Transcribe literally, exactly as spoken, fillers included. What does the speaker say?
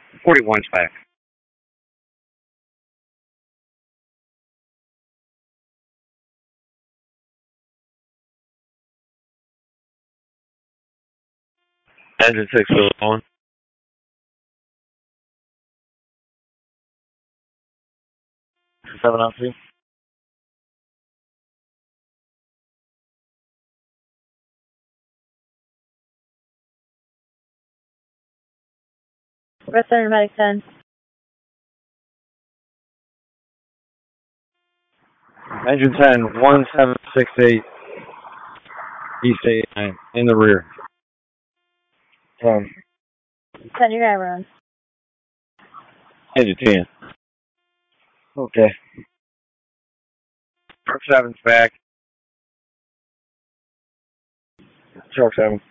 forty-one's back. Engine six still on. Seven on three. Rest Center Medic ten. Engine ten, one seven six eight, East eighty-nine, in the rear. ten. ten, you're gonna run. Engine ten. Okay. Truck seven's back. Truck seven.